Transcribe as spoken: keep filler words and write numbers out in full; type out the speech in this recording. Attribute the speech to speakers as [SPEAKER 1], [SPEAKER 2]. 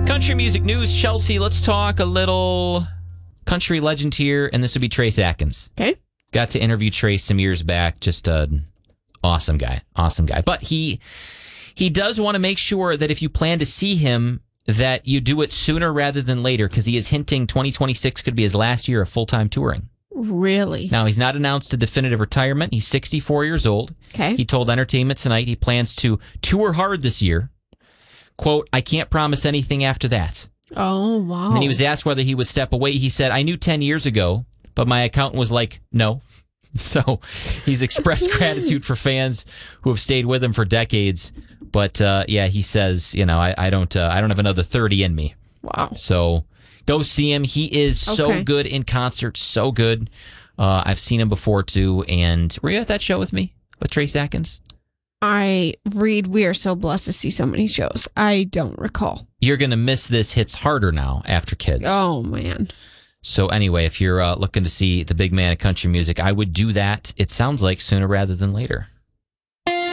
[SPEAKER 1] Country music news, Chelsea. Let's talk a little country legend here, and this would be Trace Atkins.
[SPEAKER 2] Okay.
[SPEAKER 1] Got to interview Trace some years back. Just an awesome guy. Awesome guy. But he he does want to make sure that if you plan to see him, that you do it sooner rather than later, because he is hinting twenty twenty-six could be his last year of full-time touring.
[SPEAKER 2] Really?
[SPEAKER 1] Now, he's not announced a definitive retirement. He's sixty-four years old.
[SPEAKER 2] Okay.
[SPEAKER 1] He told Entertainment Tonight he plans to tour hard this year. Quote, I can't promise anything after that.
[SPEAKER 2] Oh, wow.
[SPEAKER 1] And then he was asked whether he would step away. He said, I knew ten years ago, but my accountant was like, no. So he's expressed gratitude for fans who have stayed with him for decades. But, uh, yeah, he says, you know, I, I don't uh, I don't have another thirty in me.
[SPEAKER 2] Wow.
[SPEAKER 1] So go see him. He is so
[SPEAKER 2] Okay.
[SPEAKER 1] good in concert, so good. Uh, I've seen him before, too. And were you at that show with me, with Trace Atkins?
[SPEAKER 2] I read, we are so blessed to see so many shows. I don't recall.
[SPEAKER 1] You're going to miss this Hits Harder now after Kids.
[SPEAKER 2] Oh, man.
[SPEAKER 1] So anyway, if you're uh, looking to see the big man of country music, I would do that. It sounds like sooner rather than later.